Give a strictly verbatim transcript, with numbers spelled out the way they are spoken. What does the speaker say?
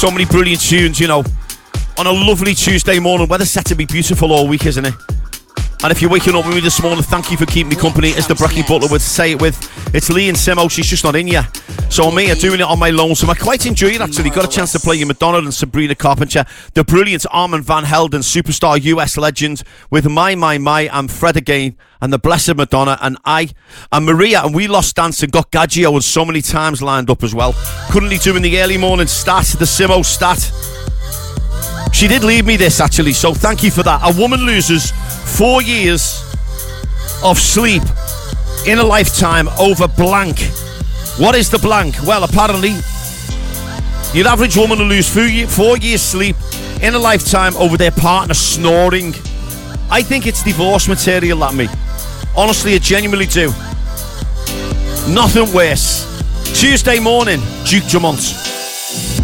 So many brilliant tunes, you know, on a lovely Tuesday morning. Weather's set to be beautiful all week, isn't it? And if you're waking up with me this morning, thank you for keeping me company. As the Brekkie Butler would say it with, it's Lee and Simo. She's just not in yet. So me are doing it on my lonesome. I quite enjoy it, actually. Got a chance to play you Madonna and Sabrina Carpenter, the brilliant Armand Van Helden, superstar U S legend, with My, My, My, and Fred again, and the blessed Madonna, and I, and Maria, and We Lost Dance, and got Gaggio and so many times lined up as well. Currently doing the early morning stat, the Simo stat. She did leave me this, actually, so thank you for that. A woman loses four years of sleep in a lifetime over blank. What is the blank? Well, apparently, your average woman will lose four years sleep in a lifetime over their partner snoring. I think it's divorce material, that me. Honestly, I genuinely do. Nothing worse. Tuesday morning, Duke Dumont.